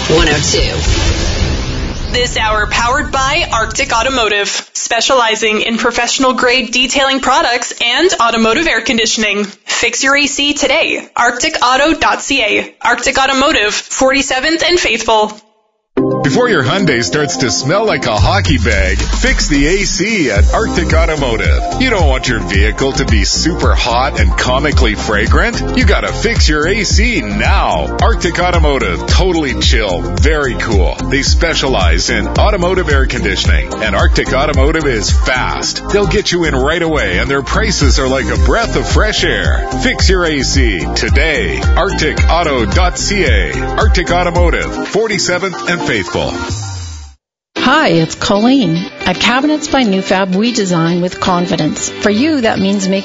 102. This hour powered by Arctic Automotive, specializing in professional-grade detailing products and automotive air conditioning. Fix your AC today. ArcticAuto.ca. Arctic Automotive, 47th and Faithful. Before your Hyundai starts to smell like a hockey bag, fix the AC at Arctic Automotive. You don't want your vehicle to be super hot and comically fragrant? You gotta fix your AC now. Arctic Automotive, totally chill, very cool. They specialize in automotive air conditioning, and Arctic Automotive is fast. They'll get you in right away, and their prices are like a breath of fresh air. Fix your AC today. ArcticAuto.ca. Arctic Automotive, 47th and Faithful. Hi, it's Colleen. At Cabinets by Newfab, we design with confidence. For you, that means making